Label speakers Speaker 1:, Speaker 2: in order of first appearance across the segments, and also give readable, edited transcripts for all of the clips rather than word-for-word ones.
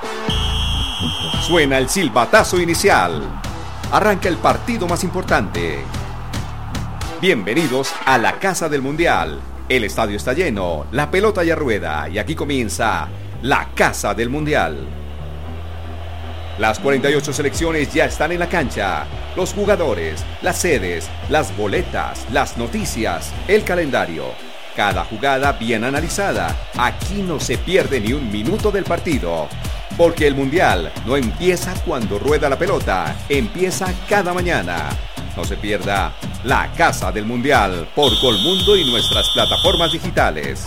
Speaker 1: Suena el silbatazo inicial. Arranca el partido más importante. Bienvenidos a la Casa del Mundial. El estadio está lleno, la pelota ya rueda y aquí comienza la Casa del Mundial. Las 48 selecciones ya están en la cancha. Los jugadores, las sedes, las boletas, las noticias, el calendario. Cada jugada bien analizada. Aquí no se pierde ni un minuto del partido. Porque el Mundial no empieza cuando rueda la pelota, empieza cada mañana. No se pierda la Casa del Mundial por Colmundo y nuestras plataformas digitales.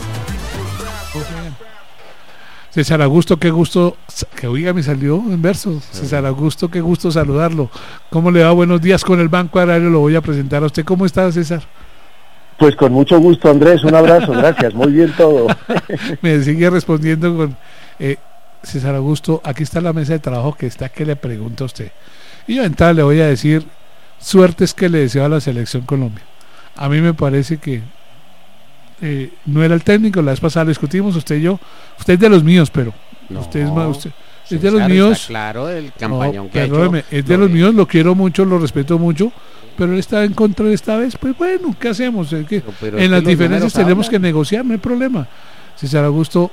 Speaker 2: César Augusto, qué gusto, que oiga, me salió en versos. César Augusto, qué gusto saludarlo. ¿Cómo le va? Buenos días con el Banco Agrario, lo voy a presentar a usted. ¿Cómo está, César?
Speaker 3: Pues con mucho gusto, Andrés, un abrazo, gracias, muy bien todo.
Speaker 2: Me sigue respondiendo con... César Augusto, aquí está la mesa de trabajo que le pregunto a usted. Y yo de entrada le voy a decir, suerte es que le deseo a la Selección Colombia. A mí me parece que no era el técnico, la vez pasada lo discutimos, usted y yo. Usted es de los míos, pero
Speaker 4: no,
Speaker 2: usted es más, usted es de los míos.
Speaker 4: Claro, el campañón
Speaker 2: no,
Speaker 4: que
Speaker 2: perdóneme,
Speaker 4: ha hecho,
Speaker 2: es de los míos, lo quiero mucho, lo respeto mucho, pero él está en contra de esta vez. Pues bueno, ¿qué hacemos? Es que en las diferencias tenemos que negociar, no hay problema. César Augusto,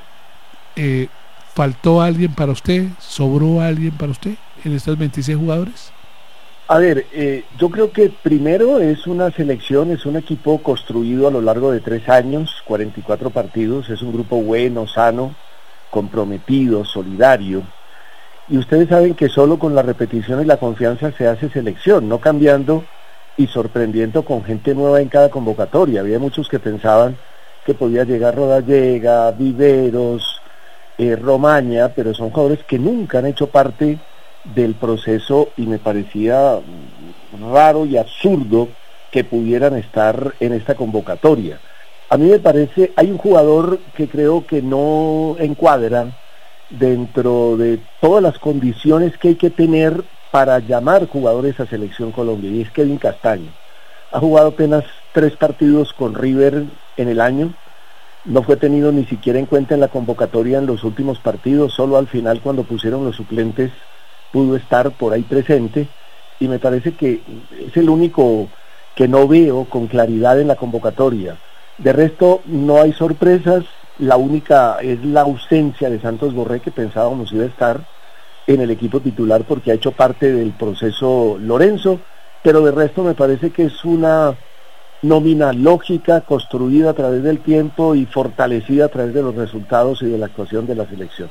Speaker 2: ¿faltó alguien para usted? ¿Sobró alguien para usted en estos 26 jugadores?
Speaker 3: A ver, yo creo que primero es una selección, es un equipo construido a lo largo de 3 años, 44 partidos, es un grupo bueno, sano, comprometido, solidario. Y ustedes saben que solo con la repetición y la confianza se hace selección, no cambiando y sorprendiendo con gente nueva en cada convocatoria. Había muchos que pensaban que podía llegar Rodallega, Viveros, Romaña, pero son jugadores que nunca han hecho parte del proceso y me parecía raro y absurdo que pudieran estar en esta convocatoria. A mí me parece, hay un jugador que creo que no encuadra dentro de todas las condiciones que hay que tener para llamar jugadores a Selección Colombia, y es Kevin Castaño. Ha jugado apenas 3 partidos con River en el año. No fue tenido ni siquiera en cuenta en la convocatoria en los últimos partidos, solo al final cuando pusieron los suplentes pudo estar por ahí presente, y me parece que es el único que no veo con claridad en la convocatoria. De resto no hay sorpresas, la única es la ausencia de Santos Borré, que pensábamos iba a estar en el equipo titular porque ha hecho parte del proceso Lorenzo, pero de resto me parece que es una nómina lógica, construida a través del tiempo y fortalecida a través de los resultados y de la actuación de la selección.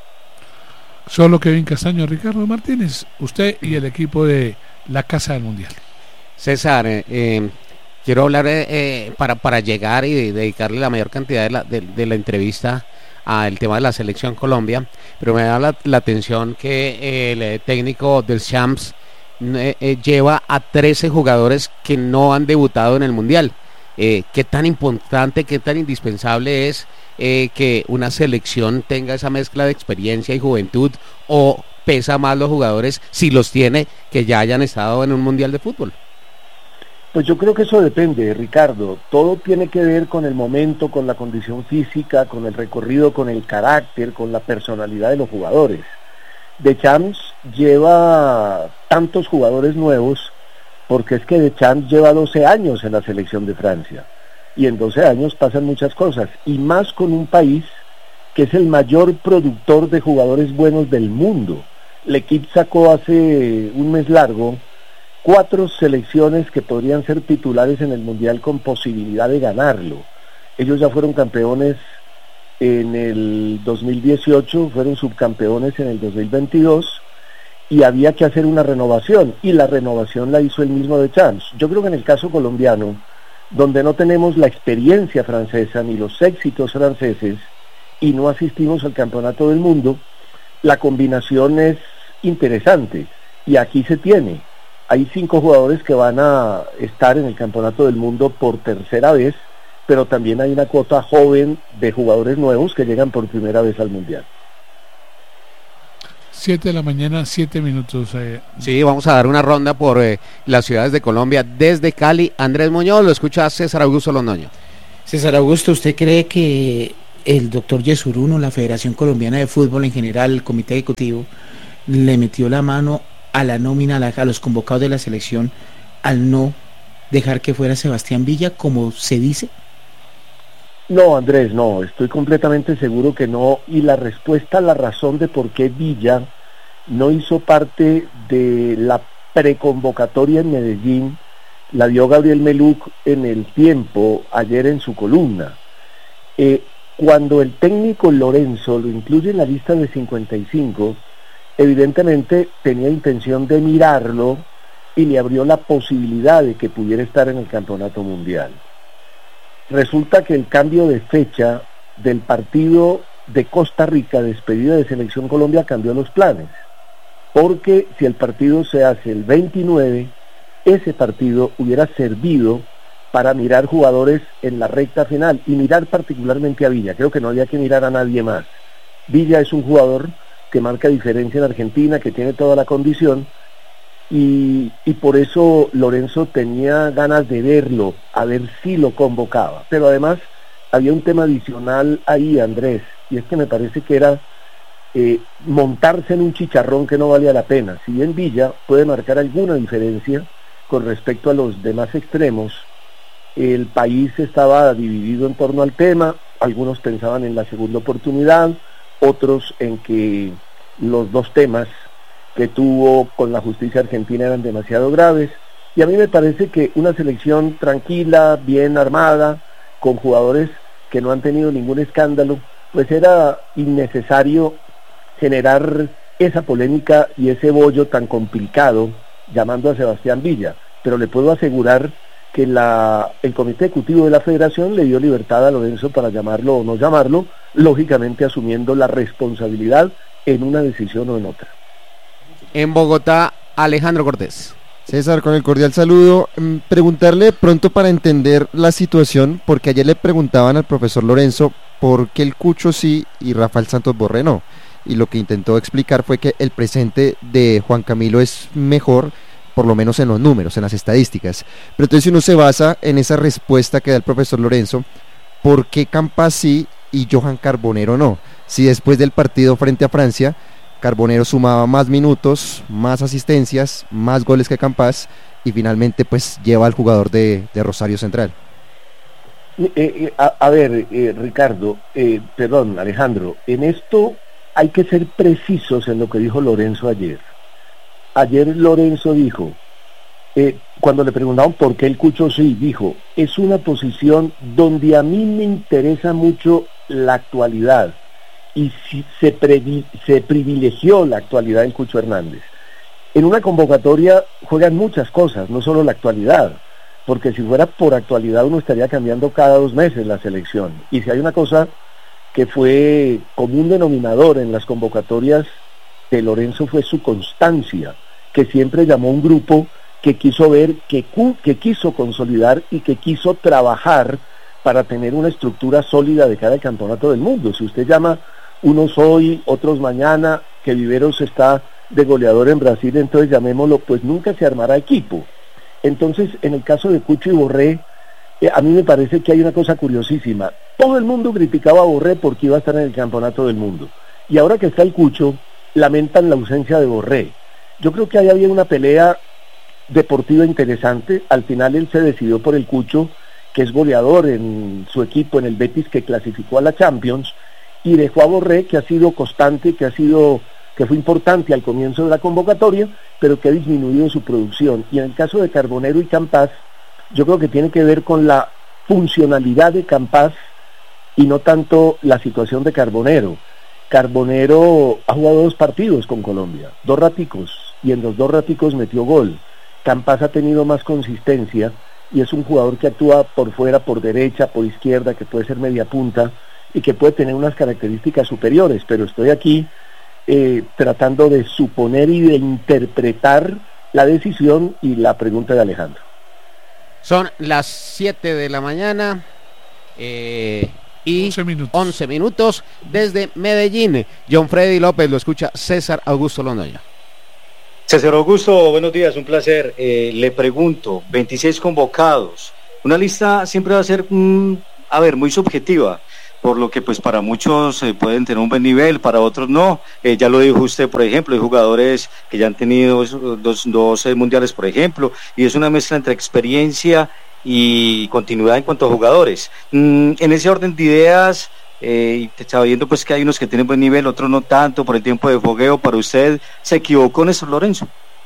Speaker 2: Solo Kevin Castaño, Ricardo Martínez, usted y el equipo de la Casa del Mundial.
Speaker 4: César, quiero hablar para llegar y dedicarle la mayor cantidad de la entrevista al tema de la Selección Colombia, pero me da la atención que el técnico del Champs lleva a 13 jugadores que no han debutado en el Mundial. ¿Qué tan importante, qué tan indispensable es que una selección tenga esa mezcla de experiencia y juventud, o pesa más los jugadores, si los tiene, que ya hayan estado en un Mundial de fútbol?
Speaker 3: Pues yo creo que eso depende, Ricardo. Todo tiene que ver con el momento, con la condición física, con el recorrido, con el carácter, con la personalidad de los jugadores. Deschamps lleva tantos jugadores nuevos porque es que Deschamps lleva 12 años en la selección de Francia, y en 12 años pasan muchas cosas, y más con un país que es el mayor productor de jugadores buenos del mundo. L'Équipe sacó hace un mes largo 4 selecciones que podrían ser titulares en el Mundial con posibilidad de ganarlo. Ellos ya fueron campeones en el 2018, fueron subcampeones en el 2022, y había que hacer una renovación, y la renovación la hizo el mismo Deschamps. Yo creo que en el caso colombiano, donde no tenemos la experiencia francesa ni los éxitos franceses y no asistimos al campeonato del mundo, la combinación es interesante, y aquí se tiene. Hay 5 jugadores que van a estar en el campeonato del mundo por tercera vez, pero también hay una cuota joven de jugadores nuevos que llegan por primera vez al Mundial.
Speaker 2: 7 de la mañana, 7 minutos.
Speaker 4: Sí, vamos a dar una ronda por las ciudades de Colombia. Desde Cali, Andrés Muñoz, lo escucha César Augusto Londoño.
Speaker 5: César Augusto, ¿usted cree que el doctor Yesuruno, la Federación Colombiana de Fútbol en general, el comité ejecutivo, le metió la mano a la nómina, a los convocados de la selección, al no dejar que fuera Sebastián Villa, como se dice?
Speaker 3: No, Andrés, no, estoy completamente seguro que no, y la respuesta, la razón de por qué Villa no hizo parte de la preconvocatoria en Medellín, la dio Gabriel Meluc en El Tiempo ayer en su columna. Cuando el técnico Lorenzo lo incluye en la lista de 55, evidentemente tenía intención de mirarlo y le abrió la posibilidad de que pudiera estar en el Campeonato Mundial. Resulta que el cambio de fecha del partido de Costa Rica, despedida de Selección Colombia, cambió los planes, porque si el partido se hace el 29, ese partido hubiera servido para mirar jugadores en la recta final y mirar particularmente a Villa. Creo que no había que mirar a nadie más. Villa es un jugador que marca diferencia en Argentina, que tiene toda la condición, y por eso Lorenzo tenía ganas de verlo, a ver si lo convocaba. Pero además había un tema adicional ahí, Andrés, y es que me parece que era montarse en un chicharrón que no valía la pena. Si bien Villa puede marcar alguna diferencia con respecto a los demás extremos, el país estaba dividido en torno al tema. Algunos pensaban en la segunda oportunidad, otros en que los dos temas que tuvo con la justicia argentina eran demasiado graves, y a mí me parece que una selección tranquila, bien armada, con jugadores que no han tenido ningún escándalo, pues era innecesario generar esa polémica y ese bollo tan complicado llamando a Sebastián Villa. Pero le puedo asegurar que el comité ejecutivo de la federación le dio libertad a Lorenzo para llamarlo o no llamarlo, lógicamente asumiendo la responsabilidad en una decisión o en otra.
Speaker 4: En Bogotá, Alejandro Cortés.
Speaker 6: César, con el cordial saludo, preguntarle pronto para entender la situación, porque ayer le preguntaban al profesor Lorenzo por qué el Cucho sí y Rafael Santos Borré no, y lo que intentó explicar fue que el presente de Juan Camilo es mejor, por lo menos en los números, en las estadísticas. Pero entonces, si uno se basa en esa respuesta que da el profesor Lorenzo, ¿por qué Campas sí y Johan Carbonero no? Si después del partido frente a Francia, Carbonero sumaba más minutos, más asistencias, más goles que Campas, y finalmente pues lleva al jugador de Rosario Central.
Speaker 3: Alejandro, en esto hay que ser precisos en lo que dijo Lorenzo ayer. Ayer Lorenzo dijo, cuando le preguntaban por qué el Cucho sí, dijo, es una posición donde a mí me interesa mucho la actualidad, y si se privilegió la actualidad del Cucho Hernández. En una convocatoria juegan muchas cosas, no solo la actualidad, porque si fuera por actualidad uno estaría cambiando cada 2 meses la selección. Y si hay una cosa que fue común denominador en las convocatorias de Lorenzo, fue su constancia, que siempre llamó a un grupo que quiso ver, que quiso consolidar y que quiso trabajar para tener una estructura sólida de cada campeonato del mundo. Si usted llama unos hoy, otros mañana, que Viveros está de goleador en Brasil, entonces llamémoslo, pues nunca se armará equipo. Entonces, en el caso de Cucho y Borré, a mí me parece que hay una cosa curiosísima. Todo el mundo criticaba a Borré porque iba a estar en el campeonato del mundo, y ahora que está el Cucho, lamentan la ausencia de Borré. Yo creo que ahí había una pelea deportiva interesante. Al final él se decidió por el Cucho, que es goleador en su equipo, en el Betis, que clasificó a la Champions, y dejó a Borré, que ha sido constante, que fue importante al comienzo de la convocatoria, pero que ha disminuido su producción. Y en el caso de Carbonero y Campas, yo creo que tiene que ver con la funcionalidad de Campas y no tanto la situación de Carbonero. Carbonero ha jugado 2 partidos con Colombia, 2 raticos, y en los 2 raticos metió gol. Campas ha tenido más consistencia y es un jugador que actúa por fuera, por derecha, por izquierda, que puede ser media punta y que puede tener unas características superiores, pero estoy aquí tratando de suponer y de interpretar la decisión y la pregunta de Alejandro.
Speaker 4: Son las 7 de la mañana y 11 minutos desde Medellín. John Freddy López, lo escucha César Augusto Londoño.
Speaker 7: César Augusto, buenos días, un placer. Le pregunto, 26 convocados, una lista siempre va a ser, muy subjetiva, por lo que pues para muchos pueden tener un buen nivel, para otros no. Ya lo dijo usted, por ejemplo, hay jugadores que ya han tenido dos mundiales, por ejemplo, y es una mezcla entre experiencia y continuidad en cuanto a jugadores. En ese orden de ideas, sabiendo pues que hay unos que tienen buen nivel, otros no tanto, por el tiempo de fogueo, para usted, ¿se equivocó Néstor Lorenzo?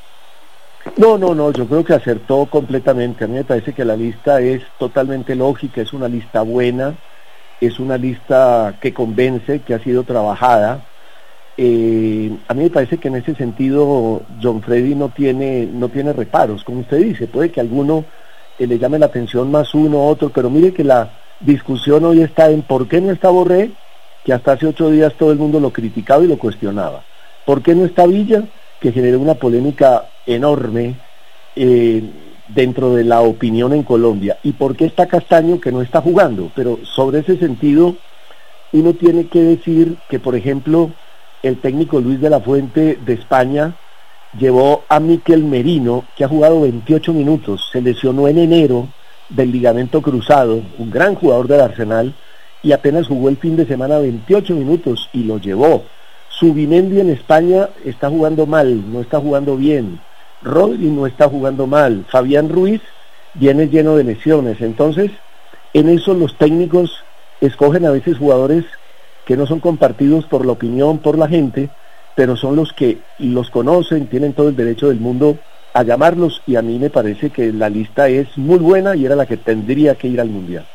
Speaker 3: No, yo creo que acertó completamente. A mí me parece que la lista es totalmente lógica, es una lista buena, es una lista que convence, que ha sido trabajada. A mí me parece que en ese sentido John Freddy no tiene reparos, como usted dice, puede que a alguno le llame la atención más uno u otro, pero mire que la discusión hoy está en por qué no está Borré, que hasta hace 8 días todo el mundo lo criticaba y lo cuestionaba. ¿Por qué no está Villa?, que generó una polémica enorme dentro de la opinión en Colombia. ¿Y por qué está Castaño, que no está jugando? Pero sobre ese sentido, uno tiene que decir que, por ejemplo, el técnico Luis de la Fuente de España llevó a Mikel Merino, que ha jugado 28 minutos, se lesionó en enero del ligamento cruzado, un gran jugador del Arsenal, y apenas jugó el fin de semana 28 minutos y lo llevó. Subimendi en España está jugando mal, no está jugando bien. Rodri no está jugando mal. Fabián Ruiz viene lleno de lesiones. Entonces, en eso los técnicos escogen a veces jugadores que no son compartidos por la opinión, por la gente, pero son los que los conocen, tienen todo el derecho del mundo a llamarlos, y a mí me parece que la lista es muy buena y era la que tendría que ir al Mundial.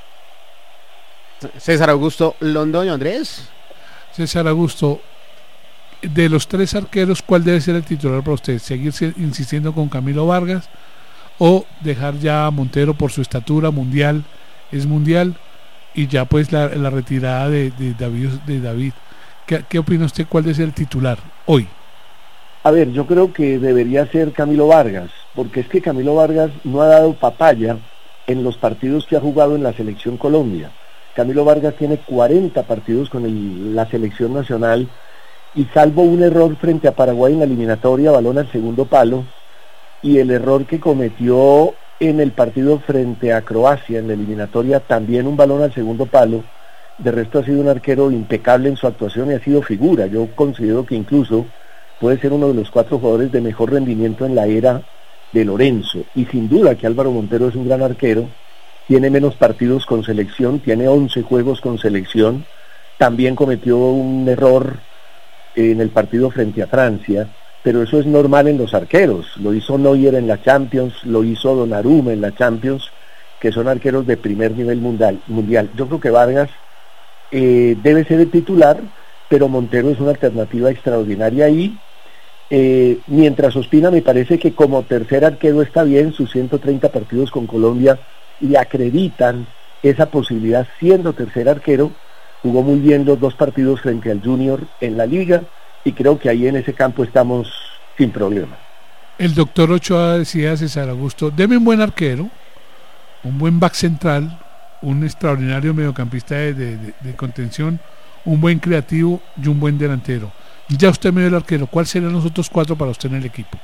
Speaker 4: César Augusto Londoño, Andrés.
Speaker 2: César Augusto, de los 3 arqueros, ¿cuál debe ser el titular para usted? ¿Seguir insistiendo con Camilo Vargas o dejar ya a Montero por su estatura mundial? Es mundial, y ya pues la retirada de David. ¿Qué opina usted? ¿Cuál debe ser el titular hoy?
Speaker 3: A ver, yo creo que debería ser Camilo Vargas, porque es que Camilo Vargas no ha dado papaya en los partidos que ha jugado en la Selección Colombia. Camilo Vargas tiene 40 partidos con la Selección Nacional, y salvo un error frente a Paraguay en la eliminatoria, balón al segundo palo, y el error que cometió en el partido frente a Croacia en la eliminatoria, también un balón al segundo palo, de resto ha sido un arquero impecable en su actuación y ha sido figura. Yo considero que incluso puede ser uno de los 4 jugadores de mejor rendimiento en la era de Lorenzo, y sin duda que Álvaro Montero es un gran arquero, tiene menos partidos con selección, tiene 11 juegos con selección, también cometió un error en el partido frente a Francia, pero eso es normal en los arqueros. Lo hizo Neuer en la Champions, lo hizo Donnarumma en la Champions, que son arqueros de primer nivel mundial. Yo creo que Vargas debe ser el titular, pero Montero es una alternativa extraordinaria ahí. Mientras Ospina me parece que como tercer arquero está bien, sus 130 partidos con Colombia le acreditan esa posibilidad siendo tercer arquero. Jugó muy bien los 2 partidos frente al Junior en la Liga, y creo que ahí en ese campo estamos sin problema.
Speaker 2: El doctor Ochoa decía, César Augusto, deme un buen arquero, un buen back central, un extraordinario mediocampista de contención, un buen creativo y un buen delantero. Ya usted me dio el arquero, ¿cuáles serían los otros 4 para usted en el equipo?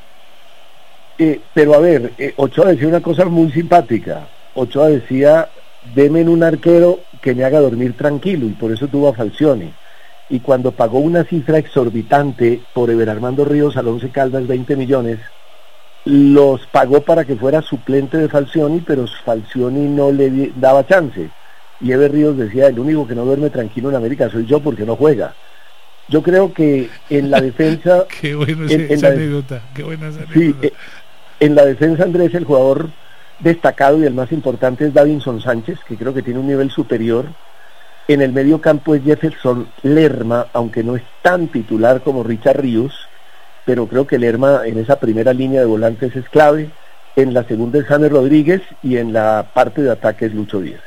Speaker 3: Pero a ver, Ochoa decía una cosa muy simpática. Ochoa decía, deme un arquero que me haga dormir tranquilo, y por eso tuvo a Falcioni. Y cuando pagó una cifra exorbitante por Ever Armando Ríos al Once Caldas, 20 millones, los pagó para que fuera suplente de Falcioni, pero Falcioni no le daba chance. Y Ever Ríos decía, el único que no duerme tranquilo en América soy yo, porque no juega. Yo creo que en la defensa...
Speaker 2: Qué bueno esa anécdota, qué buena esa anécdota.
Speaker 3: Sí, en la defensa, Andrés, el jugador destacado y el más importante es Davinson Sánchez, que creo que tiene un nivel superior. En el medio campo es Jefferson Lerma, aunque no es tan titular como Richard Ríos, pero creo que Lerma en esa primera línea de volantes es clave. En la segunda es James Rodríguez, y en la parte de ataque es Lucho Díaz.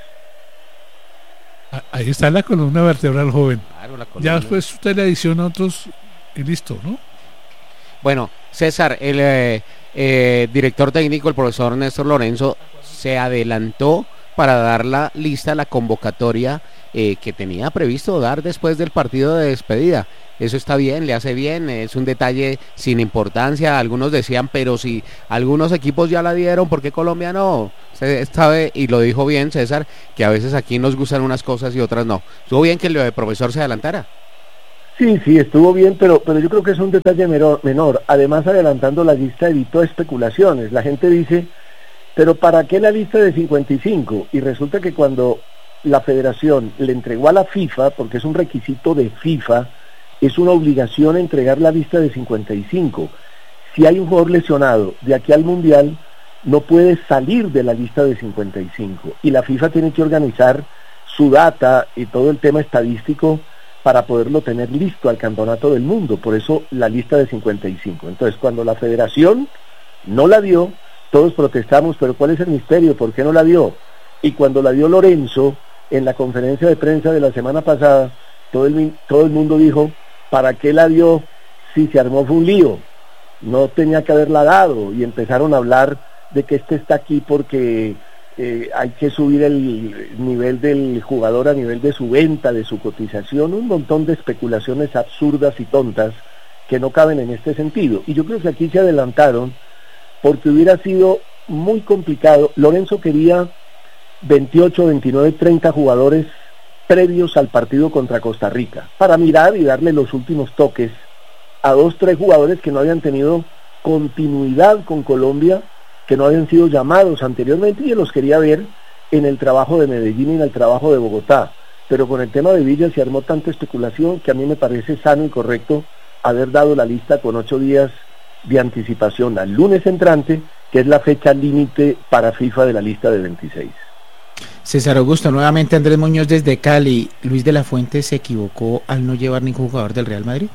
Speaker 2: Ahí está la columna vertebral, joven.
Speaker 4: Claro,
Speaker 2: ya después usted le adiciona otros y listo, ¿no?
Speaker 4: Bueno, César, el director técnico, el profesor Néstor Lorenzo, se adelantó para dar la lista, la convocatoria que tenía previsto dar después del partido de despedida. Eso está bien, le hace bien, es un detalle sin importancia. Algunos decían, pero si algunos equipos ya la dieron, ¿por qué Colombia no? Se sabe, y lo dijo bien César, que a veces aquí nos gustan unas cosas y otras no. Estuvo bien que el profesor se adelantara.
Speaker 3: Sí, estuvo bien, pero yo creo que es un detalle menor. Además, adelantando la lista evitó especulaciones. La gente dice, pero ¿para qué la lista de 55? Y resulta que cuando la federación le entregó a la FIFA, porque es un requisito de FIFA, es una obligación entregar la lista de 55. Si hay un jugador lesionado de aquí al Mundial, no puede salir de la lista de 55. Y la FIFA tiene que organizar su data y todo el tema estadístico para poderlo tener listo al Campeonato del Mundo. Por eso la lista de 55. Entonces, cuando la federación no la dio, todos protestamos, pero ¿cuál es el misterio? ¿Por qué no la dio? Y cuando la dio Lorenzo, en la conferencia de prensa de la semana pasada, todo el mundo dijo, ¿para qué la dio si se armó fue un lío? No tenía que haberla dado, y empezaron a hablar de que este está aquí porque hay que subir el nivel del jugador a nivel de su venta, de su cotización, un montón de especulaciones absurdas y tontas que no caben en este sentido. Y yo creo que aquí se adelantaron porque hubiera sido muy complicado. Lorenzo quería 28, 29, 30 jugadores previos al partido contra Costa Rica, para mirar y darle los últimos toques a 2, 3 jugadores que no habían tenido continuidad con Colombia, que no habían sido llamados anteriormente, y los quería ver en el trabajo de Medellín y en el trabajo de Bogotá. Pero con el tema de Villa se armó tanta especulación que a mí me parece sano y correcto haber dado la lista con 8 días de anticipación al lunes entrante, que es la fecha límite para FIFA de la lista de 26.
Speaker 5: César Augusto, nuevamente Andrés Muñoz desde Cali. ¿Luis de la Fuente se equivocó al no llevar ningún jugador del Real Madrid?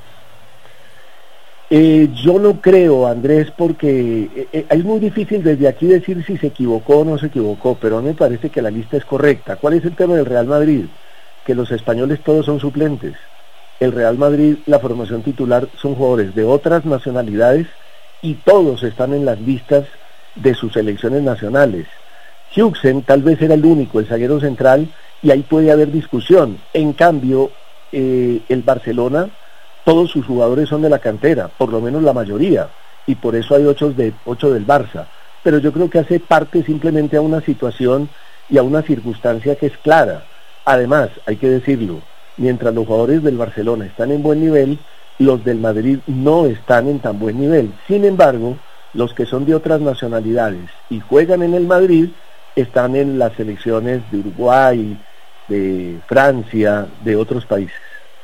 Speaker 3: Yo no creo, Andrés, porque es muy difícil desde aquí decir si se equivocó o no se equivocó, pero a mí me parece que la lista es correcta. ¿Cuál es el tema del Real Madrid? Que los españoles todos son suplentes. El Real Madrid, la formación titular, son jugadores de otras nacionalidades y todos están en las listas de sus selecciones nacionales. Huijsen tal vez era el único, el zaguero central, y ahí puede haber discusión. En cambio, el Barcelona, todos sus jugadores son de la cantera, por lo menos la mayoría, y por eso hay 8 del Barça. Pero yo creo que hace parte simplemente a una situación y a una circunstancia que es clara. Además, hay que decirlo, mientras los jugadores del Barcelona están en buen nivel, los del Madrid no están en tan buen nivel. Sin embargo, los que son de otras nacionalidades y juegan en el Madrid, están en las selecciones de Uruguay, de Francia, de otros países.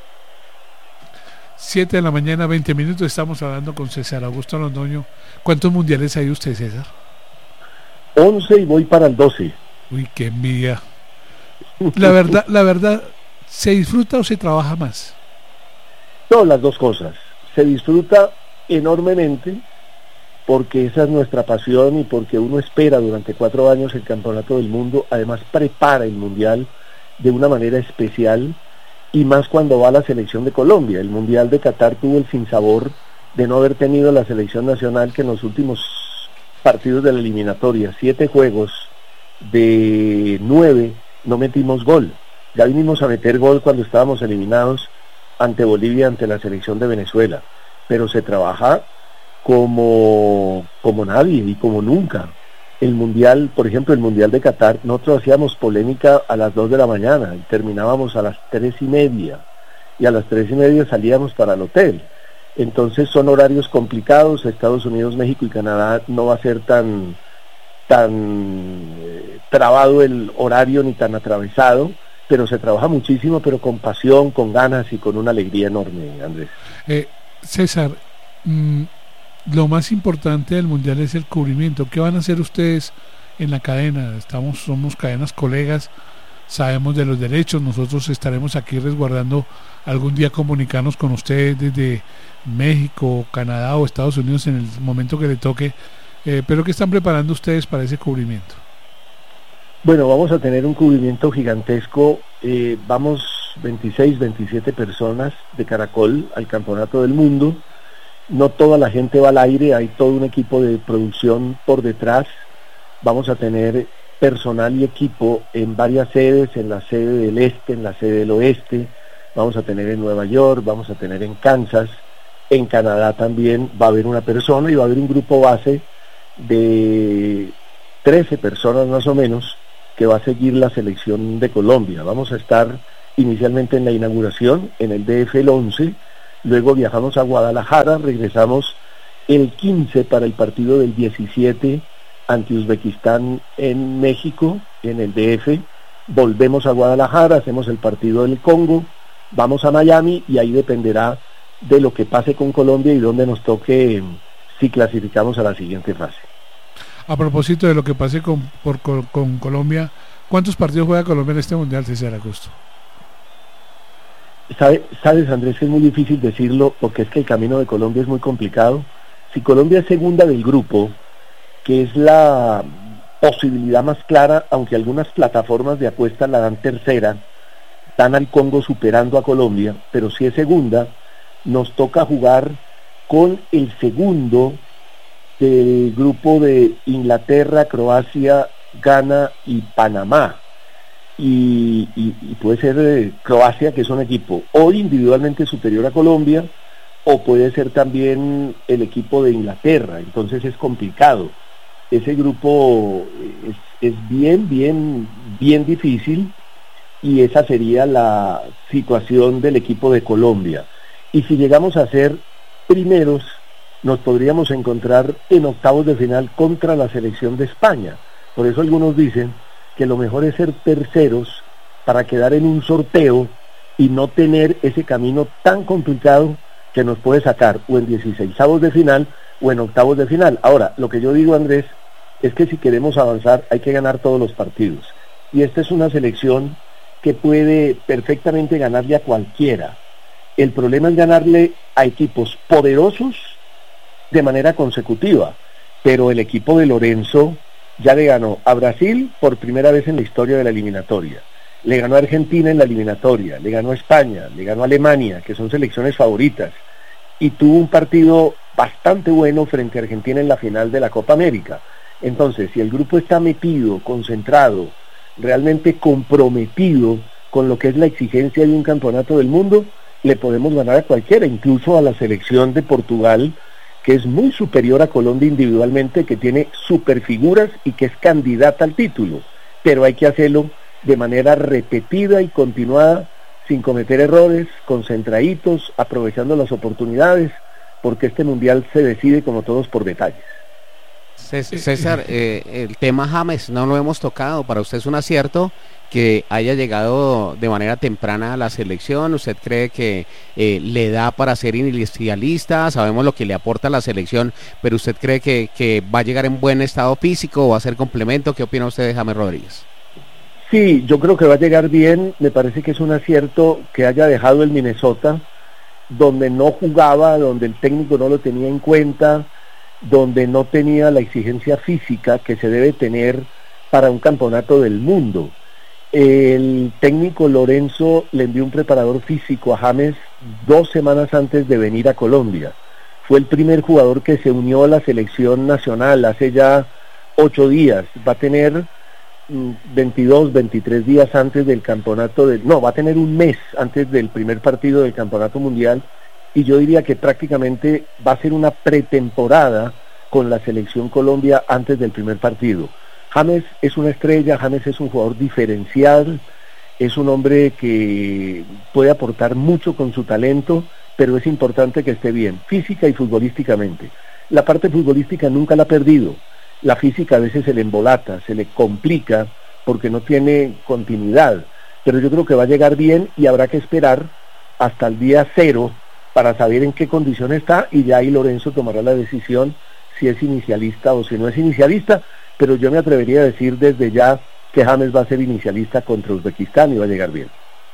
Speaker 2: 7 de la mañana, 20 minutos, estamos hablando con César Augusto Londoño. ¿Cuántos mundiales hay usted, César?
Speaker 3: 11 y voy para el 12.
Speaker 2: Uy, qué envidia. La verdad, ¿se disfruta o se trabaja más?
Speaker 3: No, las dos cosas. Se disfruta enormemente, porque esa es nuestra pasión y porque uno espera durante 4 años el Campeonato del Mundo, además prepara el Mundial de una manera especial, y más cuando va a la selección de Colombia. El Mundial de Qatar tuvo el sinsabor de no haber tenido la selección nacional, que en los últimos partidos de la eliminatoria, 7 juegos de 9, no metimos gol. Ya vinimos a meter gol cuando estábamos eliminados ante Bolivia, ante la selección de Venezuela, pero se trabaja como nadie y como nunca. El Mundial, por ejemplo, el Mundial de Qatar, nosotros hacíamos polémica a las 2 de la mañana y terminábamos a las 3:30, y a las 3:30 salíamos para el hotel. Entonces son horarios complicados. Estados Unidos, México y Canadá no va a ser tan trabado el horario ni tan atravesado, pero se trabaja muchísimo, pero con pasión, con ganas y con una alegría enorme, Andrés.
Speaker 2: César, lo más importante del Mundial es el cubrimiento. ¿Qué van a hacer ustedes en la cadena? Somos cadenas colegas, sabemos de los derechos, nosotros estaremos aquí resguardando, algún día comunicarnos con ustedes desde México, Canadá o Estados Unidos en el momento que le toque, pero ¿qué están preparando ustedes para ese cubrimiento?
Speaker 3: Bueno, vamos a tener un cubrimiento gigantesco, vamos 26, 27 personas de Caracol al Campeonato del Mundo. No toda la gente va al aire, hay todo un equipo de producción por detrás. Vamos a tener personal y equipo en varias sedes, en la sede del este, en la sede del oeste, vamos a tener en Nueva York, vamos a tener en Kansas, en Canadá también va a haber una persona y va a haber un grupo base de 13 personas más o menos que va a seguir la selección de Colombia. Vamos a estar inicialmente en la inauguración, en el DF el 11, luego viajamos a Guadalajara, regresamos el 15 para el partido del 17 ante Uzbekistán en México, en el DF, volvemos a Guadalajara, hacemos el partido del Congo, vamos a Miami y ahí dependerá de lo que pase con Colombia y dónde nos toque si clasificamos a la siguiente fase.
Speaker 2: A propósito de lo que pase con Colombia, ¿cuántos partidos juega Colombia en este Mundial, César Augusto?
Speaker 3: Sabes, Andrés, que es muy difícil decirlo porque es que el camino de Colombia es muy complicado. Si Colombia es segunda del grupo, que es la posibilidad más clara, aunque algunas plataformas de apuesta la dan tercera, dan al Congo superando a Colombia, pero si es segunda, nos toca jugar con el segundo del grupo de Inglaterra, Croacia, Ghana y Panamá. Y puede ser Croacia, que es un equipo o individualmente superior a Colombia, o puede ser también el equipo de Inglaterra. Entonces es complicado. Ese grupo es bien difícil, y esa sería la situación del equipo de Colombia. Y si llegamos a ser primeros, nos podríamos encontrar en octavos de final contra la selección de España. Por eso algunos dicen que lo mejor es ser terceros para quedar en un sorteo y no tener ese camino tan complicado que nos puede sacar o en 16avos de final o en octavos de final. Ahora, lo que yo digo, Andrés, es que si queremos avanzar hay que ganar todos los partidos. Y esta es una selección que puede perfectamente ganarle a cualquiera. El problema es ganarle a equipos poderosos de manera consecutiva, pero el equipo de Lorenzo ya le ganó a Brasil por primera vez en la historia de la eliminatoria, le ganó a Argentina en la eliminatoria, le ganó a España, le ganó a Alemania, que son selecciones favoritas, y tuvo un partido bastante bueno frente a Argentina en la final de la Copa América. Entonces, si el grupo está metido, concentrado, realmente comprometido con lo que es la exigencia de un campeonato del mundo, le podemos ganar a cualquiera, incluso a la selección de Portugal, que es muy superior a Colombia individualmente, que tiene superfiguras y que es candidata al título, pero hay que hacerlo de manera repetida y continuada, sin cometer errores, concentraditos, aprovechando las oportunidades, porque este mundial se decide como todos por detalles.
Speaker 4: César, el tema James no lo hemos tocado. ¿Para usted es un acierto que haya llegado de manera temprana a la selección? ¿Usted cree que le da para ser inicialista? Sabemos lo que le aporta a la selección, pero ¿usted cree que va a llegar en buen estado físico o va a ser complemento? ¿Qué opina usted de James Rodríguez?
Speaker 3: Sí, yo creo que va a llegar bien. Me parece que es un acierto que haya dejado el Minnesota, donde no jugaba, donde el técnico no lo tenía en cuenta, donde no tenía la exigencia física que se debe tener para un campeonato del mundo. El técnico Lorenzo le envió un preparador físico a James 2 semanas antes de venir a Colombia. Fue el primer jugador que se unió a la selección nacional hace ya 8 días. Va a tener 22, 23 días antes del campeonato va a tener un mes antes del primer partido del campeonato mundial, y yo diría que prácticamente va a ser una pretemporada con la selección Colombia antes del primer partido. James es una estrella, James es un jugador diferencial, es un hombre que puede aportar mucho con su talento, pero es importante que esté bien, física y futbolísticamente. La parte futbolística nunca la ha perdido, la física a veces se le embolata, se le complica porque no tiene continuidad, pero yo creo que va a llegar bien y habrá que esperar hasta el día 0 para saber en qué condición está, y ya ahí Lorenzo tomará la decisión si es inicialista o si no es inicialista, pero yo me atrevería a decir desde ya que James va a ser inicialista contra Uzbekistán y va a llegar bien.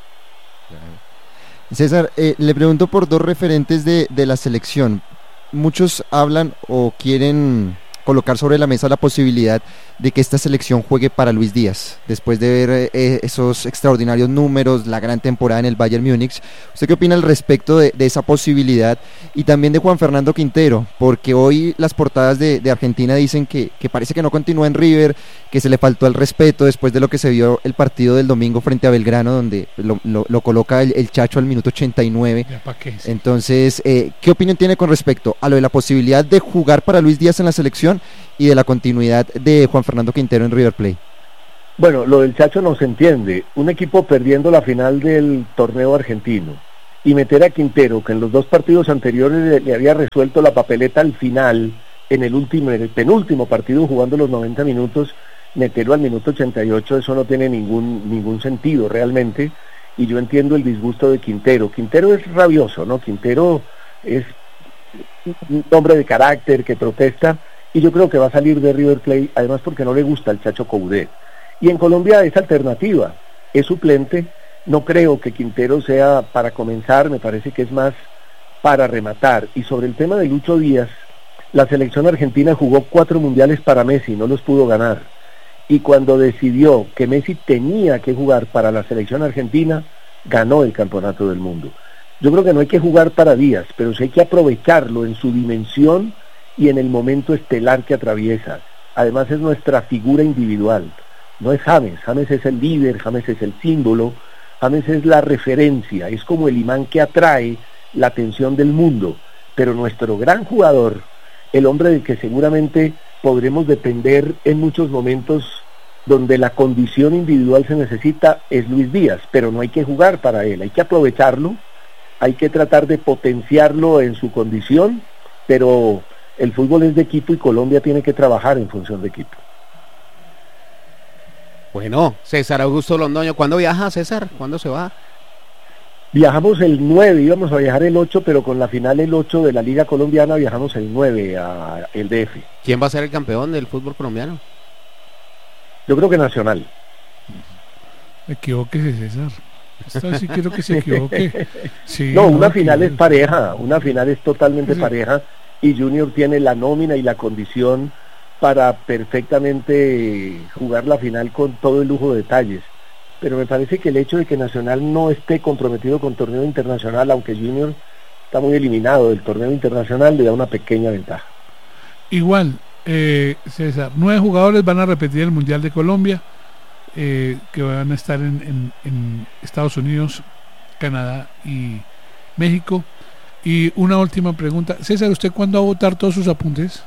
Speaker 6: César, le pregunto por 2 referentes de la selección. Muchos hablan o quieren colocar sobre la mesa la posibilidad de que esta selección juegue para Luis Díaz, después de ver esos extraordinarios números, la gran temporada en el Bayern Múnich. ¿Usted qué opina al respecto de esa posibilidad? Y también de Juan Fernando Quintero, porque hoy las portadas de Argentina dicen que parece que no continúa en River, que se le faltó el respeto después de lo que se vio el partido del domingo frente a Belgrano, donde lo coloca el Chacho al minuto 89. Entonces, ¿qué opinión tiene con respecto a lo de la posibilidad de jugar para Luis Díaz en la selección y de la continuidad de Juan Fernando Quintero en River Plate?
Speaker 3: Bueno, lo del Chacho no se entiende. Un equipo perdiendo la final del torneo argentino y meter a Quintero, que en los 2 partidos anteriores le había resuelto la papeleta al final, en el penúltimo partido jugando los 90 minutos, meterlo al minuto 88, eso no tiene ningún sentido realmente, y yo entiendo el disgusto de Quintero. Quintero es rabioso, ¿no? Quintero es un hombre de carácter que protesta, y yo creo que va a salir de River Plate, además porque no le gusta el Chacho Coudet. Y en Colombia es alternativa, es suplente. No creo que Quintero sea para comenzar, me parece que es más para rematar. Y sobre el tema de Lucho Díaz, la selección argentina jugó 4 mundiales para Messi, no los pudo ganar. Y cuando decidió que Messi tenía que jugar para la selección argentina, ganó el campeonato del mundo. Yo creo que no hay que jugar para Díaz, pero sí hay que aprovecharlo en su dimensión y en el momento estelar que atraviesa. Además es nuestra figura individual, no es James. James es el líder, James es el símbolo, James es la referencia, es como el imán que atrae la atención del mundo, pero nuestro gran jugador, el hombre del que seguramente podremos depender en muchos momentos donde la condición individual se necesita, es Luis Díaz, pero no hay que jugar para él, hay que aprovecharlo, hay que tratar de potenciarlo en su condición, pero el fútbol es de equipo y Colombia tiene que trabajar en función de equipo.
Speaker 4: Bueno, César Augusto Londoño, ¿cuándo viaja, César? ¿Cuándo se va?
Speaker 3: Viajamos el 9, íbamos a viajar el 8, pero con la final el 8 de la Liga Colombiana viajamos el 9 a el DF.
Speaker 4: ¿Quién va a ser el campeón del fútbol colombiano?
Speaker 3: Yo creo que Nacional.
Speaker 2: Equivóquese, César. Esta vez sí quiero que se equivoque. Sí,
Speaker 3: no, una final es pareja, una final es totalmente pareja, y Junior tiene la nómina y la condición para perfectamente jugar la final con todo el lujo de detalles. Pero me parece que el hecho de que Nacional no esté comprometido con torneo internacional, aunque Junior está muy eliminado del torneo internacional, le da una pequeña ventaja.
Speaker 2: Igual, César, 9 jugadores van a repetir el Mundial de Colombia, que van a estar en Estados Unidos, Canadá y México. Y una última pregunta, César, ¿usted cuándo va a votar todos sus apuntes?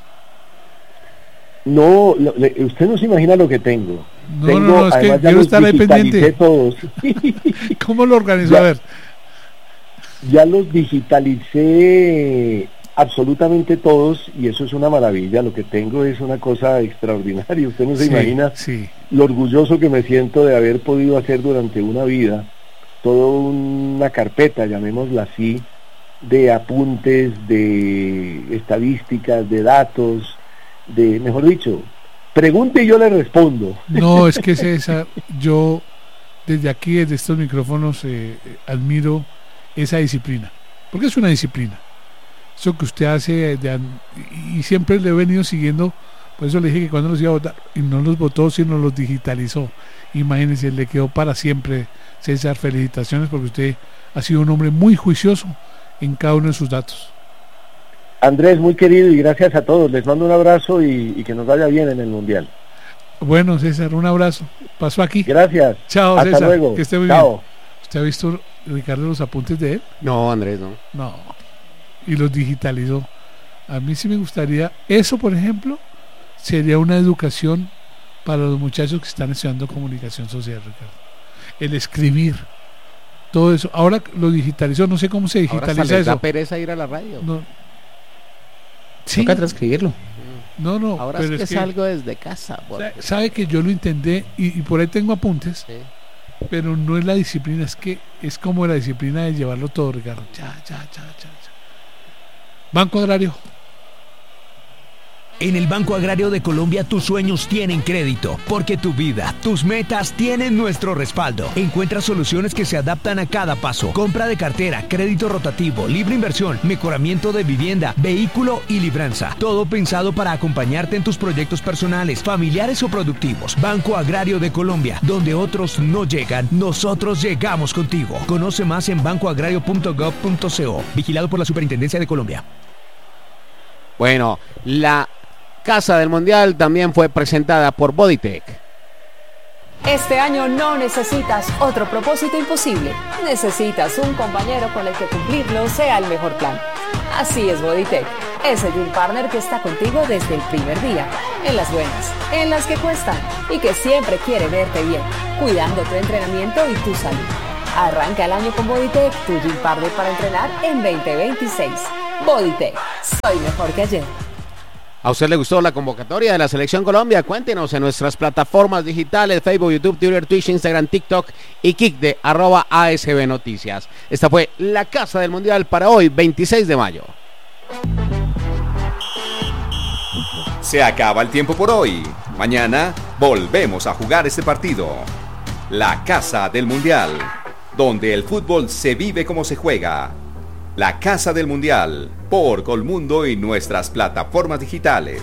Speaker 3: No, usted no se imagina lo que tengo.
Speaker 2: No, es que quiero estar ahí pendiente.
Speaker 3: Todos.
Speaker 2: ¿Cómo lo organizó? A ver.
Speaker 3: Ya los digitalicé absolutamente todos, y eso es una maravilla. Lo que tengo es una cosa extraordinaria. Usted no se imagina lo orgulloso que me siento de haber podido hacer durante una vida toda una carpeta, llamémosla así, de apuntes, de estadísticas, de datos, de, mejor dicho, pregunte y yo le respondo.
Speaker 2: No, es que César, yo desde aquí, desde estos micrófonos, admiro esa disciplina, porque es una disciplina. Eso que usted hace, y siempre le he venido siguiendo, por eso le dije que cuando los iba a votar, y no los votó, sino los digitalizó. Imagínense, le quedó para siempre. César, felicitaciones, porque usted ha sido un hombre muy juicioso en cada uno de sus datos.
Speaker 3: Andrés, muy querido, y gracias a todos. Les mando un abrazo y que nos vaya bien en el Mundial.
Speaker 2: Bueno, César, un abrazo. Pasó aquí.
Speaker 3: Gracias.
Speaker 2: Chao,
Speaker 3: hasta
Speaker 2: César.
Speaker 3: Luego.
Speaker 2: Que esté muy
Speaker 3: Chao.
Speaker 2: bien. ¿Usted ha visto, Ricardo, los apuntes de él?
Speaker 4: No, Andrés, no.
Speaker 2: No. Y los digitalizó. A mí sí me gustaría, eso por ejemplo, sería una educación para los muchachos que están estudiando comunicación social, Ricardo. El escribir. Todo eso. Ahora lo digitalizó, no sé cómo se digitaliza.
Speaker 4: Ahora les da
Speaker 2: eso.
Speaker 4: pereza ir a la radio.
Speaker 2: No. Sí.
Speaker 5: Toca transcribirlo.
Speaker 2: No.
Speaker 4: Ahora
Speaker 2: pero
Speaker 4: es que salgo desde casa.
Speaker 2: Sabe que yo lo intenté y por ahí tengo apuntes,
Speaker 4: Sí.
Speaker 2: pero no es la disciplina, es que es como la disciplina de llevarlo todo, Ricardo. Ya. Banco Agrario.
Speaker 8: En el Banco Agrario de Colombia tus sueños tienen crédito, porque tu vida, tus metas tienen nuestro respaldo. Encuentra soluciones que se adaptan a cada paso. Compra de cartera, crédito rotativo, libre inversión, mejoramiento de vivienda, vehículo y libranza. Todo pensado para acompañarte en tus proyectos personales, familiares o productivos. Banco Agrario de Colombia, donde otros no llegan, nosotros llegamos contigo. Conoce más en bancoagrario.gov.co. Vigilado por la Superintendencia de Colombia.
Speaker 4: Bueno, la Casa del Mundial también fue presentada por Bodytech.
Speaker 9: Este año no necesitas otro propósito imposible. Necesitas un compañero con el que cumplirlo sea el mejor plan. Así es Bodytech, ese gym partner que está contigo desde el primer día, en las buenas, en las que cuestan y que siempre quiere verte bien, cuidando tu entrenamiento y tu salud. Arranca el año con Bodytech, tu gym partner para entrenar en 2026. Bodytech, soy mejor que ayer.
Speaker 4: ¿A usted le gustó la convocatoria de la Selección Colombia? Cuéntenos en nuestras plataformas digitales, Facebook, YouTube, Twitter, Twitch, Instagram, TikTok y Kik de @ASB Noticias. Esta fue la Casa del Mundial para hoy, 26 de mayo.
Speaker 1: Se acaba el tiempo por hoy. Mañana volvemos a jugar este partido. La Casa del Mundial, donde el fútbol se vive como se juega. La Casa del Mundial, por Colmundo y nuestras plataformas digitales.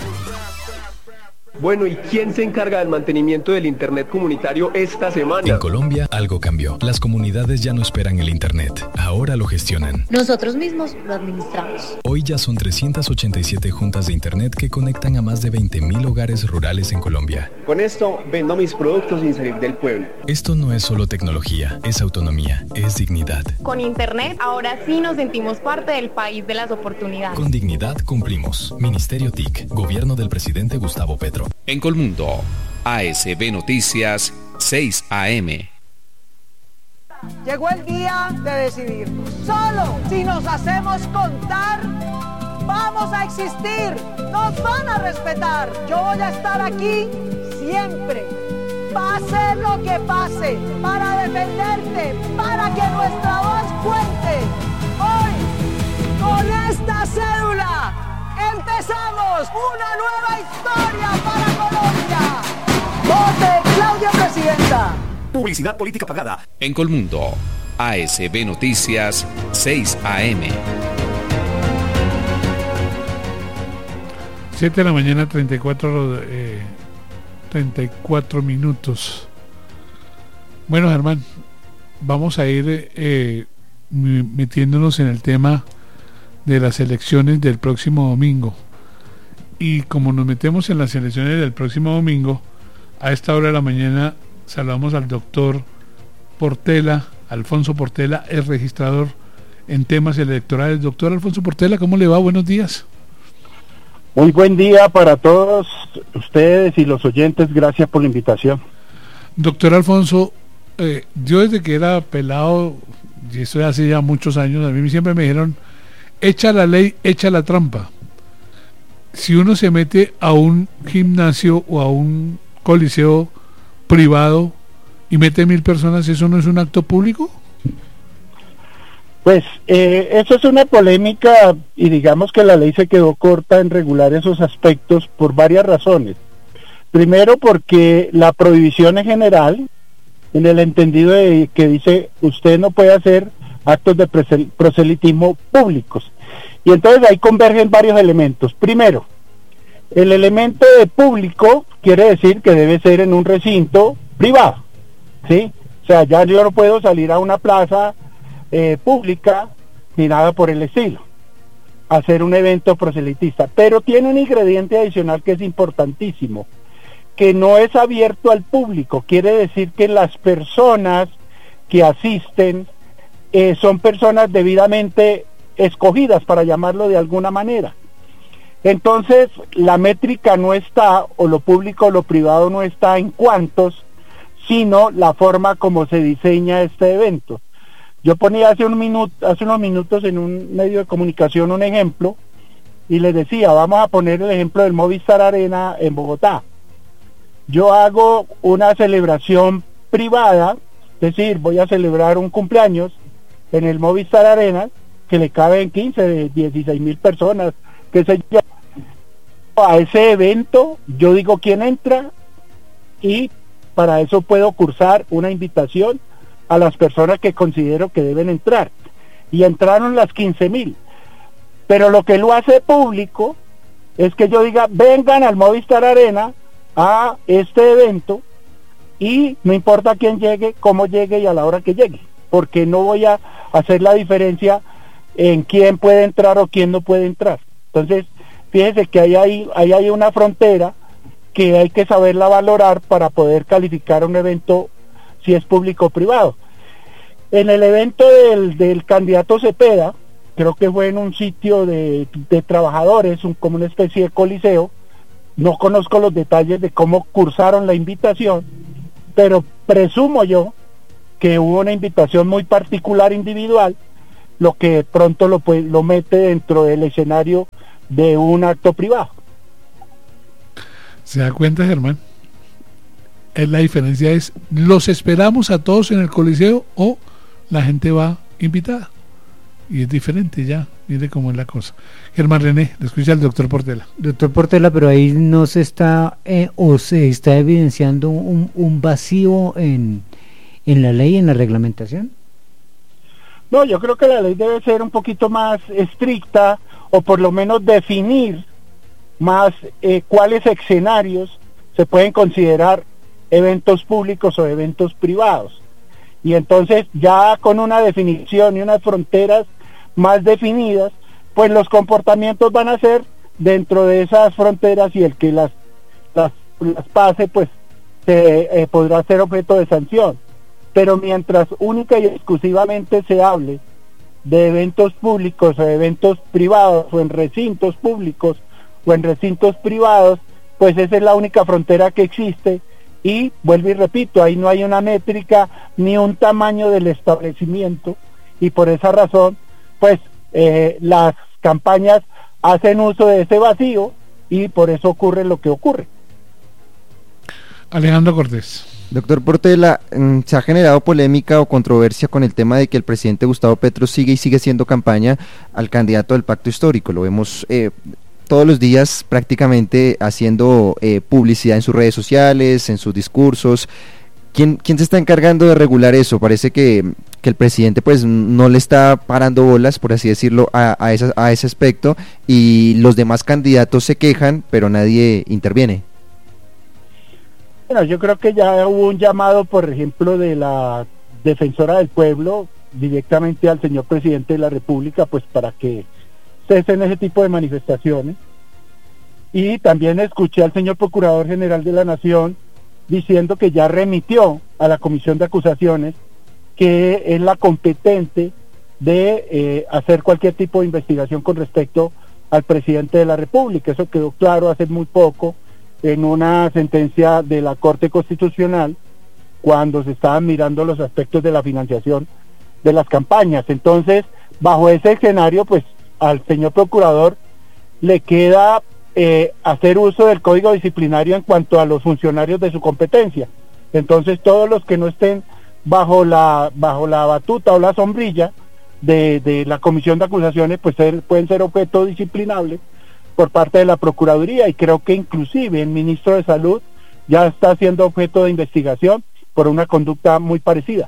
Speaker 10: Bueno, ¿y quién se encarga del mantenimiento del Internet comunitario esta semana?
Speaker 11: En Colombia algo cambió. Las comunidades ya no esperan el Internet. Ahora lo gestionan.
Speaker 12: Nosotros mismos lo administramos.
Speaker 11: Hoy ya son 387 juntas de Internet que conectan a más de 20.000 hogares rurales en Colombia.
Speaker 10: Con esto vendo mis productos sin salir del pueblo.
Speaker 11: Esto no es solo tecnología, es autonomía, es dignidad.
Speaker 13: Con Internet ahora sí nos sentimos parte del país de las oportunidades.
Speaker 11: Con dignidad cumplimos. Ministerio TIC, Gobierno del presidente Gustavo Petro.
Speaker 1: En Colmundo, ASB Noticias, 6 AM.
Speaker 14: Llegó el día de decidir. Solo si nos hacemos contar, vamos a existir. Nos van a respetar. Yo voy a estar aquí siempre. Pase lo que pase, para defenderte, para que nuestra voz cuente. Hoy, con esta cédula, empezamos una nueva historia para Colombia. ¡Vote Claudia Presidenta!
Speaker 1: Publicidad política pagada. En Colmundo, ASB Noticias, 6 AM.
Speaker 2: 7 de la mañana, 34 minutos. Bueno, Germán, vamos a ir metiéndonos en el tema de las elecciones del próximo domingo. Y como nos metemos en las elecciones del próximo domingo, a esta hora de la mañana saludamos al doctor Portela, Alfonso Portela, el registrador en temas electorales. Doctor Alfonso Portela, ¿cómo le va? Buenos días.
Speaker 15: Muy buen día para todos ustedes y los oyentes, gracias por la invitación.
Speaker 2: Doctor Alfonso, yo desde que era pelado, y esto hace ya muchos años, a mí siempre me dijeron: echa la ley, echa la trampa. Si uno se mete a un gimnasio o a un coliseo privado y mete 1.000 personas, ¿eso no es un acto público?
Speaker 15: Pues eso es una polémica y digamos que la ley se quedó corta en regular esos aspectos por varias razones. Primero, porque la prohibición en general, en el entendido de que dice usted no puede hacer actos de proselitismo públicos. Y entonces ahí convergen varios elementos. Primero, el elemento de público quiere decir que debe ser en un recinto privado, ¿sí? O sea, ya yo no puedo salir a una plaza pública ni nada por el estilo, hacer un evento proselitista. Pero tiene un ingrediente adicional que es importantísimo, que no es abierto al público. Quiere decir que las personas que asisten son personas debidamente escogidas, para llamarlo de alguna manera. Entonces la métrica no está, o lo público o lo privado no está en cuántos, sino la forma como se diseña este evento. Yo ponía hace unos minutos en un medio de comunicación un ejemplo y les decía, vamos a poner el ejemplo del Movistar Arena en Bogotá. Yo hago una celebración privada, es decir, voy a celebrar un cumpleaños en el Movistar Arena, que le caben 15, 16 mil personas, qué sé yo. a ese evento, yo digo quién entra y para eso puedo cursar una invitación a las personas que considero que deben entrar. Y entraron las 15.000. Pero lo que lo hace público es que yo diga, vengan al Movistar Arena a este evento y no importa quién llegue, cómo llegue y a la hora que llegue, porque no voy a hacer la diferencia en quién puede entrar o quién no puede entrar. Entonces, fíjense que ahí hay una frontera que hay que saberla valorar para poder calificar un evento si es público o privado. En el evento del candidato Cepeda, creo que fue en un sitio de trabajadores, como una especie de coliseo, no conozco los detalles de cómo cursaron la invitación, pero presumo yo que hubo una invitación muy particular individual, lo que pronto lo mete dentro del escenario de un acto privado.
Speaker 2: ¿Se da cuenta, Germán? La diferencia es, ¿los esperamos a todos en el coliseo o la gente va invitada? Y es diferente ya, mire cómo es la cosa. Germán René, le escucha el doctor Portela.
Speaker 16: Doctor Portela, pero ahí no se está o se está evidenciando un vacío en la ley, en la reglamentación.
Speaker 15: No, yo creo que la ley debe ser un poquito más estricta, o por lo menos definir más cuáles escenarios se pueden considerar eventos públicos o eventos privados. Y entonces ya con una definición y unas fronteras más definidas, pues los comportamientos van a ser dentro de esas fronteras, y el que las pase pues podrá ser objeto de sanción. Pero mientras única y exclusivamente se hable de eventos públicos o eventos privados, o en recintos públicos o en recintos privados, pues esa es la única frontera que existe. Y vuelvo y repito, ahí no hay una métrica ni un tamaño del establecimiento, y por esa razón pues las campañas hacen uso de ese vacío, y por eso ocurre lo que ocurre.
Speaker 2: Alejandro Cortés.
Speaker 6: Doctor Portela, se ha generado polémica o controversia con el tema de que el presidente Gustavo Petro sigue siendo campaña al candidato del pacto histórico. Lo vemos todos los días prácticamente haciendo publicidad en sus redes sociales, en sus discursos. ¿Quién se está encargando de regular eso? Parece que el presidente pues no le está parando bolas, por así decirlo, a ese aspecto, y los demás candidatos se quejan, pero nadie interviene.
Speaker 15: Bueno, yo creo que ya hubo un llamado, por ejemplo, de la defensora del pueblo directamente al señor presidente de la República, pues para que cesen ese tipo de manifestaciones. Y también escuché al señor Procurador General de la Nación diciendo que ya remitió a la Comisión de Acusaciones, que es la competente de hacer cualquier tipo de investigación con respecto al presidente de la República. Eso quedó claro hace muy poco en una sentencia de la Corte Constitucional, cuando se estaban mirando los aspectos de la financiación de las campañas. Entonces, bajo ese escenario, pues al señor procurador le queda hacer uso del Código Disciplinario en cuanto a los funcionarios de su competencia. Entonces, todos los que no estén bajo la batuta o la sombrilla de la Comisión de Acusaciones, pues pueden ser objeto disciplinable por parte de la Procuraduría, y creo que inclusive el ministro de Salud ya está siendo objeto de investigación por una conducta muy parecida.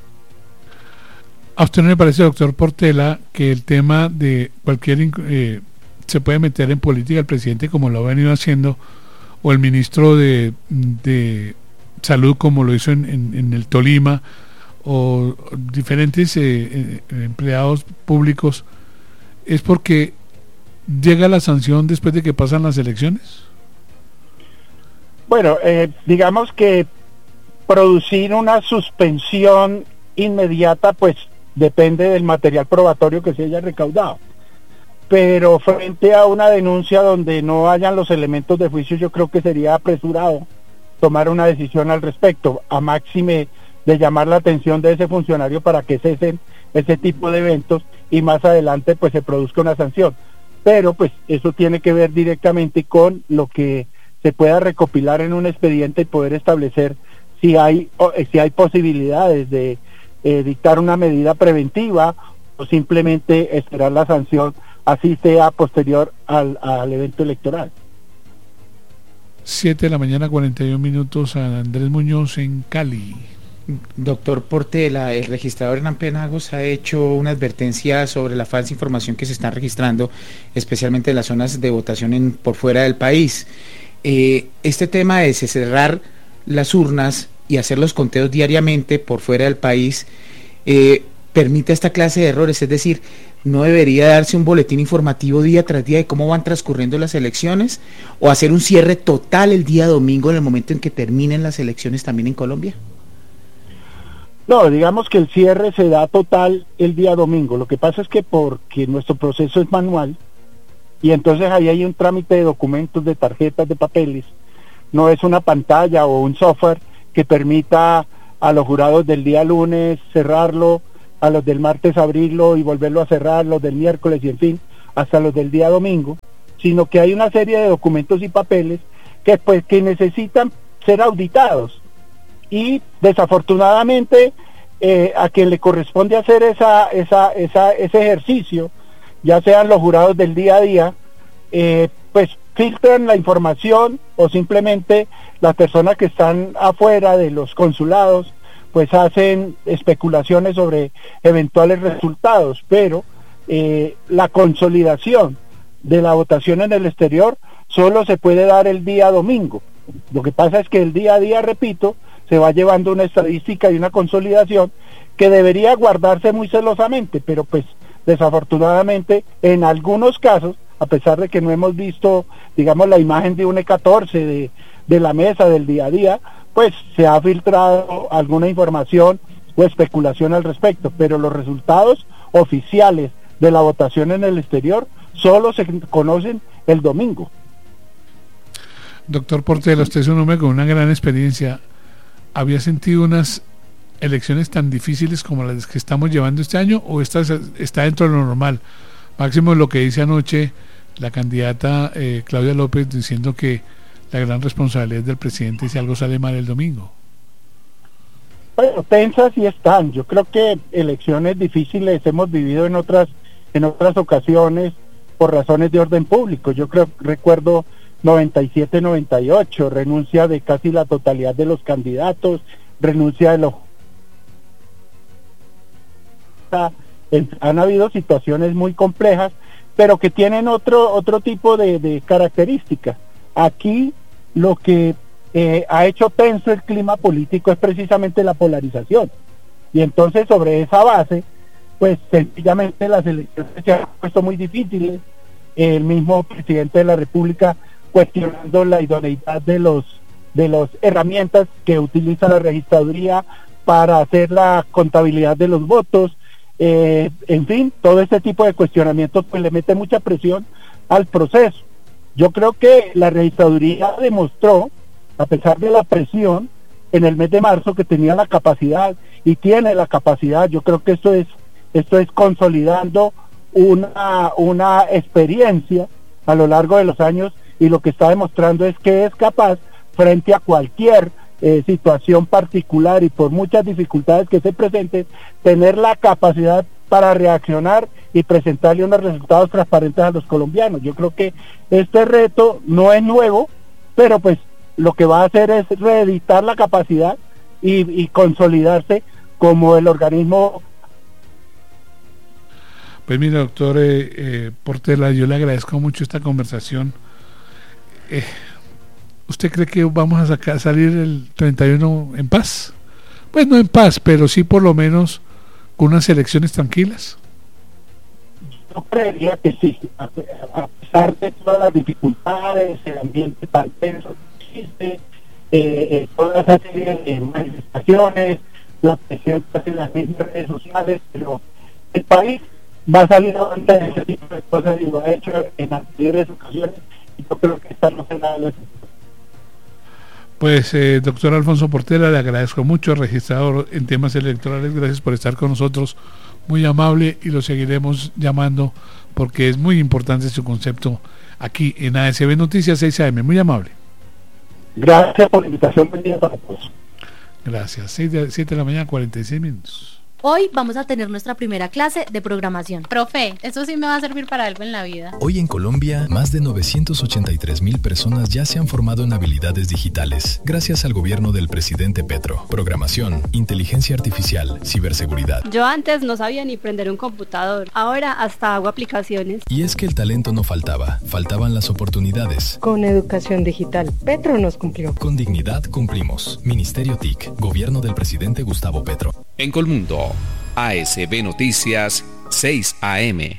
Speaker 2: ¿A usted no le parece, doctor Portela, que el tema de cualquier se puede meter en política el presidente como lo ha venido haciendo, o el ministro de Salud como lo hizo en el Tolima, o diferentes empleados públicos, es porque llega la sanción después de que pasan las elecciones?
Speaker 15: Bueno, digamos que producir una suspensión inmediata pues depende del material probatorio que se haya recaudado, pero frente a una denuncia donde no hayan los elementos de juicio, yo creo que sería apresurado tomar una decisión al respecto, a máxime de llamar la atención de ese funcionario para que cesen ese tipo de eventos y más adelante pues se produzca una sanción. Pero pues eso tiene que ver directamente con lo que se pueda recopilar en un expediente y poder establecer si hay posibilidades de dictar una medida preventiva o simplemente esperar la sanción, así sea posterior al evento electoral.
Speaker 2: 7 de la mañana, 41 minutos, a Andrés Muñoz en Cali.
Speaker 5: Doctor Portela, el registrador Hernán Penagos ha hecho una advertencia sobre la falsa información que se está registrando, especialmente en las zonas de votación por fuera del país. Este tema de cerrar las urnas y hacer los conteos diariamente por fuera del país permite esta clase de errores, es decir, ¿no debería darse un boletín informativo día tras día de cómo van transcurriendo las elecciones o hacer un cierre total el día domingo en el momento en que terminen las elecciones también en Colombia?
Speaker 15: No, digamos que el cierre se da total el día domingo. Lo que pasa es que porque nuestro proceso es manual y entonces ahí hay un trámite de documentos, de tarjetas, de papeles, no es una pantalla o un software que permita a los jurados del día lunes cerrarlo, a los del martes abrirlo y volverlo a cerrar, los del miércoles y en fin, hasta los del día domingo, sino que hay una serie de documentos y papeles que necesitan ser auditados. Y desafortunadamente a quien le corresponde hacer ese ejercicio, ya sean los jurados del día a día, pues filtran la información o simplemente las personas que están afuera de los consulados pues hacen especulaciones sobre eventuales resultados, pero la consolidación de la votación en el exterior solo se puede dar el día domingo. Lo que pasa es que el día a día, repito, se va llevando una estadística y una consolidación que debería guardarse muy celosamente, pero pues desafortunadamente en algunos casos, a pesar de que no hemos visto, digamos, la imagen de un E14 de la mesa del día a día, pues se ha filtrado alguna información o especulación al respecto, pero los resultados oficiales de la votación en el exterior solo se conocen el domingo.
Speaker 2: Doctor Portela, usted es un hombre con una gran experiencia. ¿Había sentido unas elecciones tan difíciles como las que estamos llevando este año o esta está dentro de lo normal? Máximo lo que dice anoche la candidata Claudia López diciendo que la gran responsabilidad es del presidente si algo sale mal el domingo.
Speaker 15: Bueno, tensas sí están. Yo creo que elecciones difíciles hemos vivido en otras ocasiones por razones de orden público. Recuerdo 97-98, renuncia de casi la totalidad de los candidatos, renuncia de los... Han habido situaciones muy complejas, pero que tienen otro tipo de características. Aquí lo que ha hecho tenso el clima político es precisamente la polarización. Y entonces sobre esa base, pues sencillamente las elecciones se han puesto muy difíciles. El mismo presidente de la República cuestionando la idoneidad de los herramientas que utiliza la registraduría para hacer la contabilidad de los votos, en fin, todo este tipo de cuestionamientos pues le mete mucha presión al proceso. Yo creo que la registraduría demostró, a pesar de la presión, en el mes de marzo que tenía la capacidad y tiene la capacidad. Yo creo que esto es consolidando una experiencia a lo largo de los años, y lo que está demostrando es que es capaz, frente a cualquier situación particular y por muchas dificultades que se presenten, tener la capacidad para reaccionar y presentarle unos resultados transparentes a los colombianos. Yo creo que este reto no es nuevo, pero pues lo que va a hacer es reeditar la capacidad y consolidarse como el organismo.
Speaker 2: Pues mira, doctor Portela, yo le agradezco mucho esta conversación. ¿Usted cree que vamos a salir el 31 en paz? Pues no en paz, pero sí por lo menos con unas elecciones tranquilas.
Speaker 15: Yo creería que sí, a pesar de todas las dificultades, el ambiente tan tenso que existe, toda esa serie de manifestaciones, la presión que hacen las mismas redes sociales, pero el país va a salir adelante de ese tipo de cosas y lo ha hecho en anteriores ocasiones, y yo creo que esta no será la excepción.
Speaker 2: Pues doctor Alfonso Portela, le agradezco mucho, registrador en temas electorales, gracias por estar con nosotros, muy amable, y lo seguiremos llamando porque es muy importante su concepto aquí en ASB Noticias 6 AM, muy amable.
Speaker 15: Gracias por la invitación, buen día para todos.
Speaker 2: Gracias, 7 de la mañana, 46 minutos.
Speaker 12: Hoy vamos a tener nuestra primera clase de programación.
Speaker 17: Profe, eso sí me va a servir para algo en la vida.
Speaker 11: Hoy en Colombia, más de 983,000 personas ya se han formado en habilidades digitales, gracias al gobierno del presidente Petro. Programación, inteligencia artificial, ciberseguridad.
Speaker 18: Yo antes no sabía ni prender un computador, ahora hasta hago aplicaciones.
Speaker 11: Y es que el talento no faltaba, faltaban las oportunidades.
Speaker 19: Con educación digital, Petro nos cumplió.
Speaker 11: Con dignidad cumplimos. Ministerio TIC, gobierno del presidente Gustavo Petro.
Speaker 1: En Colmundo, ASB Noticias, 6 AM.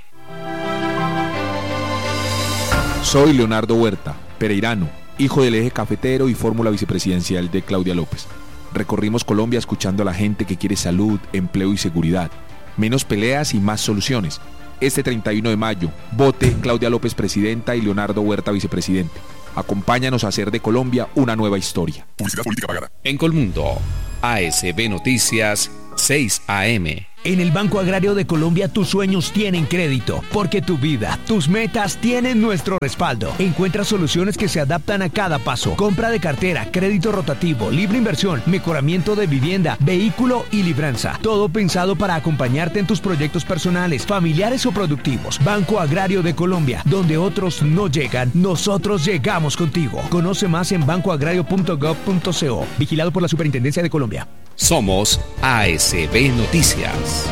Speaker 20: Soy Leonardo Huerta, pereirano, hijo del Eje Cafetero y fórmula vicepresidencial de Claudia López. Recorrimos Colombia escuchando a la gente que quiere salud, empleo y seguridad. Menos peleas y más soluciones. Este 31 de mayo, vote Claudia López presidenta y Leonardo Huerta vicepresidente. Acompáñanos a hacer de Colombia una nueva historia.
Speaker 1: Publicidad política pagada. En Colmundo, ASB Noticias, 6 AM.
Speaker 8: En el Banco Agrario de Colombia tus sueños tienen crédito, porque tu vida, tus metas tienen nuestro respaldo. Encuentra soluciones que se adaptan a cada paso. Compra de cartera, crédito rotativo, libre inversión, mejoramiento de vivienda, vehículo y libranza. Todo pensado para acompañarte en tus proyectos personales, familiares o productivos. Banco Agrario de Colombia, donde otros no llegan, nosotros llegamos contigo. Conoce más en bancoagrario.gov.co. Vigilado por la Superintendencia de Colombia.
Speaker 1: Somos ASB Noticias.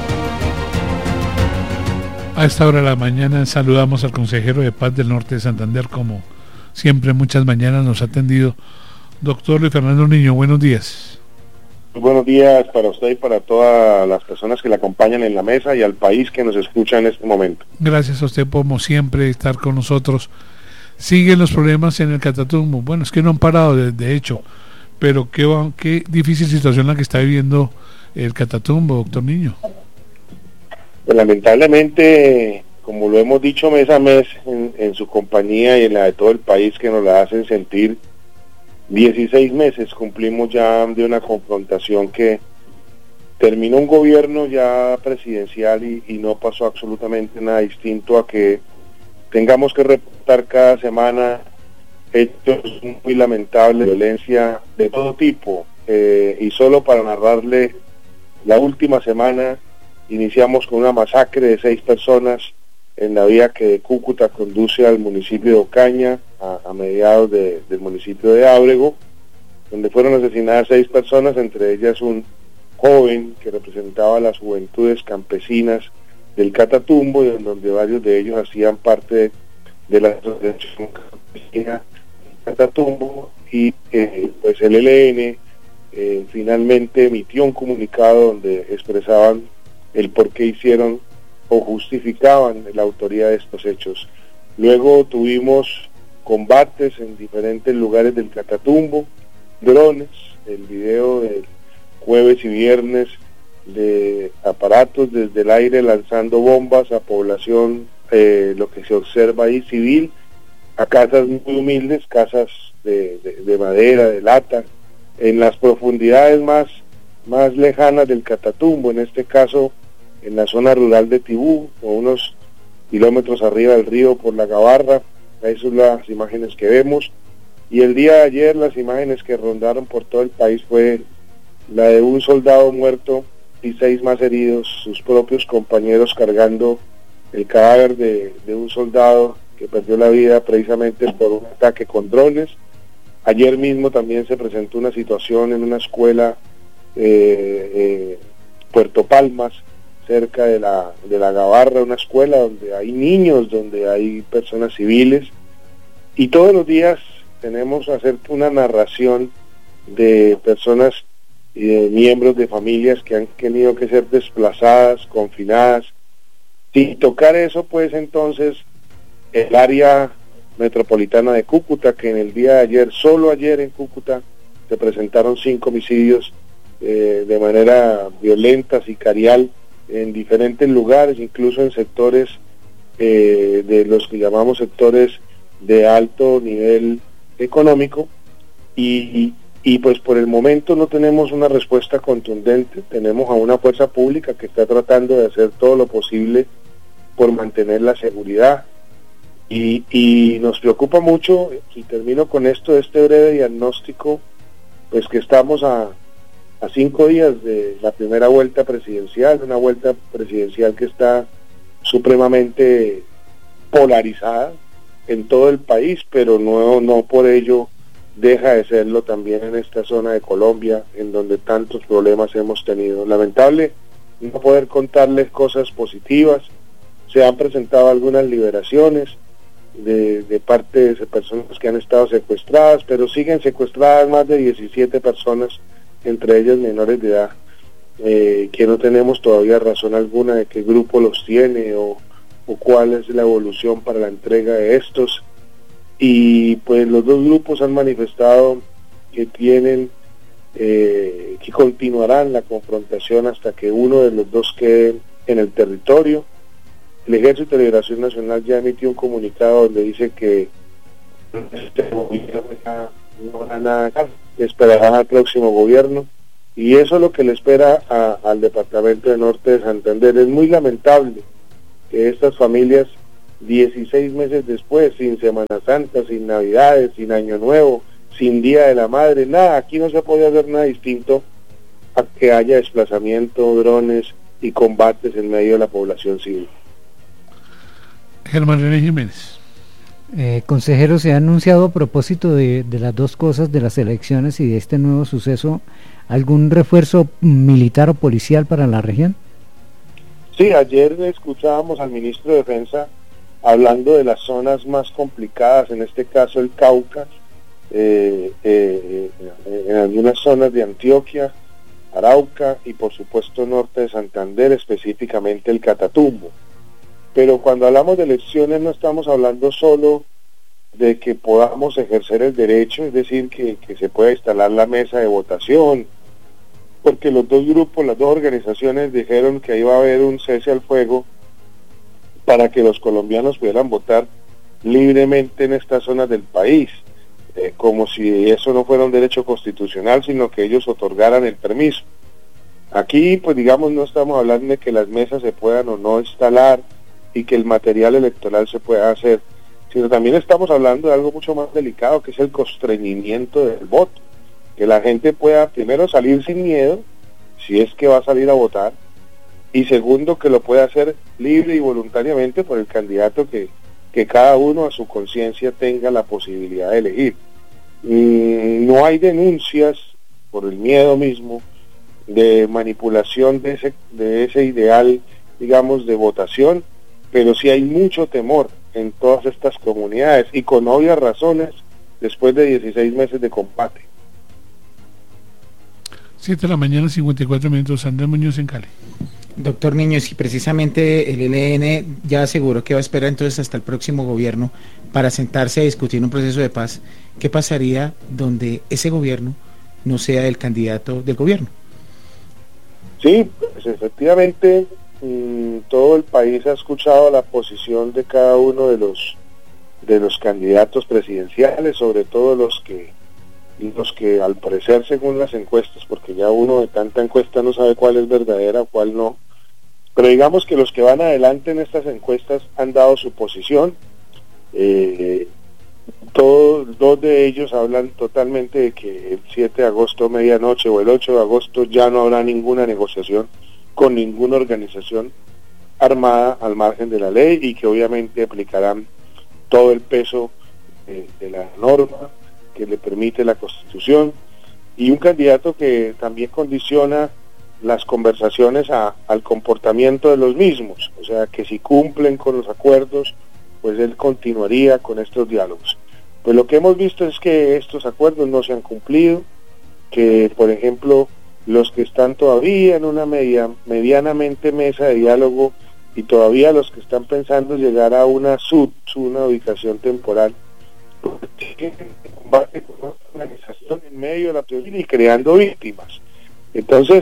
Speaker 2: A esta hora de la mañana saludamos al consejero de Paz del Norte de Santander, como siempre muchas mañanas nos ha atendido. Doctor Luis Fernando Niño, buenos días.
Speaker 21: Muy buenos días para usted y para todas las personas que le acompañan en la mesa y al país que nos escucha en este momento.
Speaker 2: Gracias a usted como siempre estar con nosotros. Siguen los problemas en el Catatumbo. Bueno, es que no han parado de hecho. Pero qué difícil situación la que está viviendo el Catatumbo, doctor Niño.
Speaker 21: Pues lamentablemente, como lo hemos dicho mes a mes en su compañía y en la de todo el país, que nos la hacen sentir, 16 meses cumplimos ya de una confrontación que terminó un gobierno ya presidencial y no pasó absolutamente nada distinto a que tengamos que reportar cada semana hechos muy lamentables, violencia de todo tipo, y solo para narrarle, la última semana iniciamos con una masacre de 6 personas en la vía que de Cúcuta conduce al municipio de Ocaña, a mediados del municipio de Ábrego, donde fueron asesinadas 6 personas, entre ellas un joven que representaba las juventudes campesinas del Catatumbo, y en donde varios de ellos hacían parte de la asociación campesina Catatumbo, y pues el ELN finalmente emitió un comunicado donde expresaban el por qué hicieron o justificaban la autoría de estos hechos. Luego tuvimos combates en diferentes lugares del Catatumbo, drones, el video del jueves y viernes de aparatos desde el aire lanzando bombas a población, lo que se observa ahí civil, a casas muy humildes, casas de madera, de lata, en las profundidades más lejanas del Catatumbo, en este caso en la zona rural de Tibú, o unos kilómetros arriba del río por la Gabarra. Esas son las imágenes que vemos. Y el día de ayer las imágenes que rondaron por todo el país fue la de un soldado muerto y 6 más heridos, sus propios compañeros cargando el cadáver de un soldado que perdió la vida precisamente por un ataque con drones. Ayer mismo también se presentó una situación en una escuela Puerto Palmas, cerca de la Gabarra, una escuela donde hay niños, donde hay personas civiles, y todos los días tenemos que hacer una narración de personas y de miembros de familias que han tenido que ser desplazadas, confinadas. Sin tocar eso, pues entonces el área metropolitana de Cúcuta, que en el día de ayer, solo ayer en Cúcuta, se presentaron 5 homicidios de manera violenta, sicarial, en diferentes lugares, incluso en sectores de los que llamamos sectores de alto nivel económico, y pues por el momento no tenemos una respuesta contundente. Tenemos a una fuerza pública que está tratando de hacer todo lo posible por mantener la seguridad, y nos preocupa mucho, y termino con esto, este breve diagnóstico, pues que estamos a a 5 días de la primera vuelta presidencial, una vuelta presidencial que está supremamente polarizada en todo el país, pero no por ello deja de serlo también en esta zona de Colombia, en donde tantos problemas hemos tenido. Lamentable no poder contarles cosas positivas. Se han presentado algunas liberaciones de parte de personas que han estado secuestradas, pero siguen secuestradas más de 17 personas, entre ellas menores de edad, que no tenemos todavía razón alguna de qué grupo los tiene o cuál es la evolución para la entrega de estos. Y pues los dos grupos han manifestado que que continuarán la confrontación hasta que uno de los dos quede en el territorio. El Ejército de Liberación Nacional ya emitió un comunicado donde dice que este gobierno no hará nada, esperarán al próximo gobierno, y eso es lo que le espera al departamento de Norte de Santander. Es muy lamentable que estas familias, 16 meses después, sin Semana Santa, sin Navidades, sin Año Nuevo, sin Día de la Madre, nada, aquí no se puede hacer nada distinto a que haya desplazamiento, drones y combates en medio de la población civil.
Speaker 2: Germán René Jiménez.
Speaker 16: Consejero, se ha anunciado a propósito de las dos cosas, de las elecciones y de este nuevo suceso, ¿algún refuerzo militar o policial para la región?
Speaker 21: Sí, ayer escuchábamos al ministro de Defensa hablando de las zonas más complicadas, en este caso el Cauca, en algunas zonas de Antioquia, Arauca y por supuesto norte de Santander, específicamente el Catatumbo. Pero cuando hablamos de elecciones no estamos hablando solo de que podamos ejercer el derecho, es decir, que se pueda instalar la mesa de votación, porque los dos grupos, las dos organizaciones dijeron que iba a haber un cese al fuego para que los colombianos pudieran votar libremente en estas zonas del país, como si eso no fuera un derecho constitucional, sino que ellos otorgaran el permiso. Aquí, pues digamos, no estamos hablando de que las mesas se puedan o no instalar y que el material electoral se pueda hacer, sino también estamos hablando de algo mucho más delicado, que es el constreñimiento del voto, que la gente pueda primero salir sin miedo, si es que va a salir a votar, y segundo, que lo pueda hacer libre y voluntariamente por el candidato que cada uno a su conciencia tenga la posibilidad de elegir. No hay denuncias por el miedo mismo de manipulación de ese ideal, digamos, de votación, pero sí hay mucho temor en todas estas comunidades y con obvias razones después de 16 meses de combate.
Speaker 2: 7 de la mañana, 54 minutos, Andrés Muñoz en Cali.
Speaker 5: Doctor Niños, y precisamente el ELN ya aseguró que va a esperar entonces hasta el próximo gobierno para sentarse a discutir un proceso de paz. ¿Qué pasaría donde ese gobierno no sea el candidato del gobierno?
Speaker 21: Sí, pues efectivamente todo el país ha escuchado la posición de cada uno de los candidatos presidenciales, sobre todo los que al parecer, según las encuestas, porque ya uno de tanta encuesta no sabe cuál es verdadera o cuál no, pero digamos que los que van adelante en estas encuestas han dado su posición. Dos de ellos hablan totalmente de que el 7 de agosto medianoche o el 8 de agosto ya no habrá ninguna negociación con ninguna organización armada al margen de la ley, y que obviamente aplicarán todo el peso de la norma que le permite la Constitución, y un candidato que también condiciona las conversaciones al comportamiento de los mismos, o sea que si cumplen con los acuerdos, pues él continuaría con estos diálogos. Pues lo que hemos visto es que estos acuerdos no se han cumplido, que por ejemplo los que están todavía en una medianamente mesa de diálogo, y todavía los que están pensando llegar a una ubicación temporal, combate con una organización en medio de la teoría y creando víctimas. Entonces,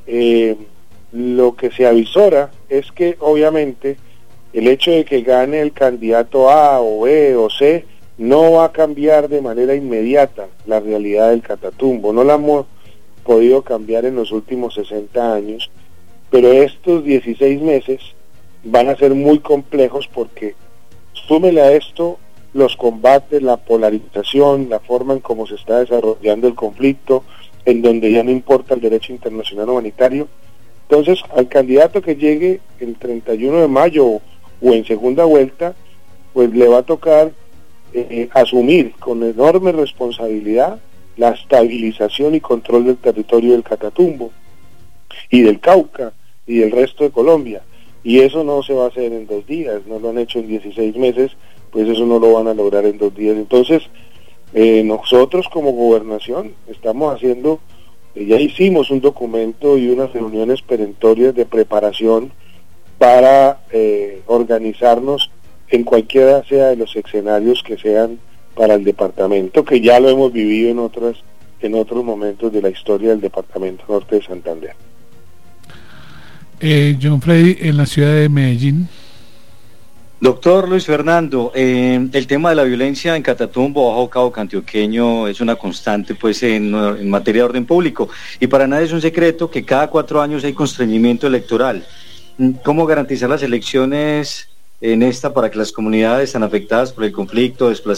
Speaker 21: lo que se avisora es que obviamente el hecho de que gane el candidato A o B o C no va a cambiar de manera inmediata la realidad del Catatumbo. No la hemos podido cambiar en los últimos 60 años, pero estos 16 meses van a ser muy complejos, porque súmele a esto los combates, la polarización, la forma en cómo se está desarrollando el conflicto, en donde ya no importa el derecho internacional humanitario. Entonces, al candidato que llegue el 31 de mayo o en segunda vuelta, pues le va a tocar asumir con enorme responsabilidad la estabilización y control del territorio del Catatumbo y del Cauca y del resto de Colombia. Y eso no se va a hacer en 2 días, no lo han hecho en 16 meses, pues eso no lo van a lograr en 2 días. Entonces, nosotros como gobernación estamos haciendo, ya hicimos un documento y unas reuniones perentorias de preparación para organizarnos en cualquiera sea de los escenarios que sean para el departamento, que ya lo hemos vivido en otros momentos de la historia del departamento norte de Santander.
Speaker 2: John Freddy, en la ciudad de Medellín.
Speaker 7: Doctor Luis Fernando, el tema de la violencia en Catatumbo, Bajo Cauca antioqueño, es una constante pues en materia de orden público, y para nadie es un secreto que cada 4 años hay constreñimiento electoral. ¿Cómo garantizar las elecciones en esta para que las comunidades tan afectadas por el conflicto, desplazadas